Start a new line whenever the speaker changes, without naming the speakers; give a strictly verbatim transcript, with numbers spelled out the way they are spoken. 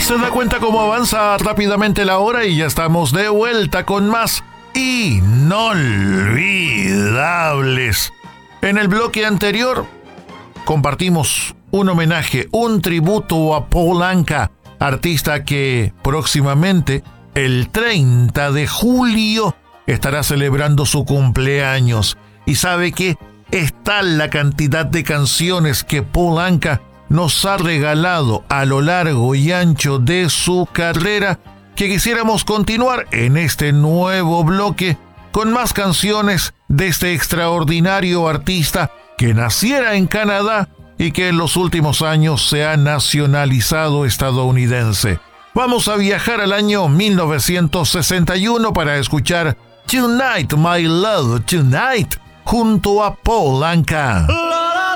¿Se da cuenta cómo avanza rápidamente la hora y ya estamos de vuelta con más inolvidables? En el bloque anterior compartimos un homenaje, un tributo a Paul Anka, artista que próximamente, el treinta de julio, estará celebrando su cumpleaños. Y sabe que es tal la cantidad de canciones que Paul Anka nos ha regalado a lo largo y ancho de su carrera, que quisiéramos continuar en este nuevo bloque con más canciones de este extraordinario artista que naciera en Canadá y que en los últimos años se ha nacionalizado estadounidense. Vamos a viajar al año mil novecientos sesenta y uno para escuchar Tonight, My Love, Tonight, junto a Paul Anka.